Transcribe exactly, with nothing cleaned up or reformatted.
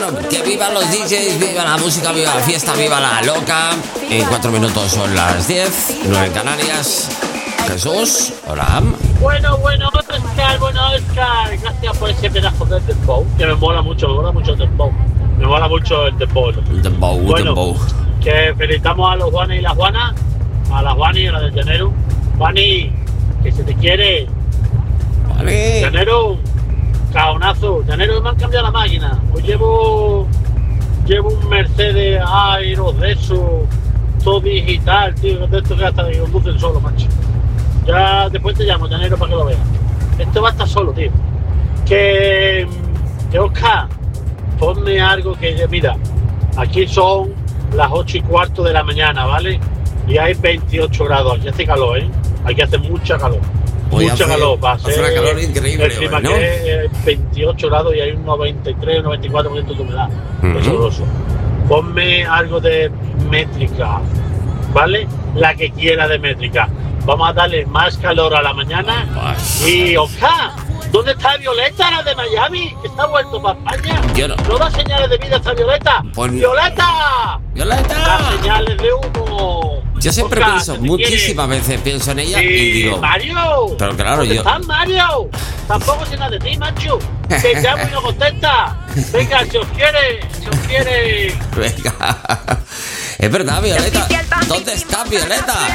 Que vivan los D Js, viva la música, viva la fiesta, viva la loca. En cuatro minutos son las diez, nueve en Canarias. Jesús, hola. Bueno, bueno, Oscar, bueno, Oscar. Gracias por ese pedazo de dembow, que me mola mucho, me mola mucho el dembow. Me mola mucho el dembow. El dembow, bueno, dembow. Que felicitamos a los Juanes y las Juanas, a la Juani y a la de Llanero. Juani, que se te quiere. Vale. Llanero, caonazo. Llanero, me han cambiado la máquina. Hoy llevo, llevo un Mercedes Aeros de eso, todo digital, tío, de esto que hasta que conducen solo, macho. Ya después te llamo, Llanero, para que lo veas. Esto va a estar solo, tío. Que, que Oscar, ponme algo que, mira, aquí son las ocho y cuarto de la mañana, ¿vale? Y hay veintiocho grados, aquí hace calor, ¿eh? Aquí hace mucha calor. Hoy mucha hace, calor, va a hace ser una calor increíble el clima, hoy, ¿no? que es veintiocho grados y hay un noventa y tres, noventa y cuatro por ciento de humedad. Uh-huh. Es horroroso. Ponme algo de métrica, ¿vale? La que quiera de métrica. Vamos a darle más calor a la mañana. Y Oscar, ¿dónde está Violeta, la de Miami? Que está vuelto para España. Yo no. No da señales de vida esta Violeta. Pues... ¡Violeta! ¡Violeta! Da señales de humo. Yo siempre Oscar, pienso, muchísimas quiere. veces pienso en ella sí, y digo... ¡Mario! Pero claro, ¿Dónde yo... estás, Mario? Tampoco sé nada de ti, macho. Que llamo y no contesta. Venga, si os quiere, si os quiere. Venga. Es verdad, Violeta. ¿Dónde está Violeta?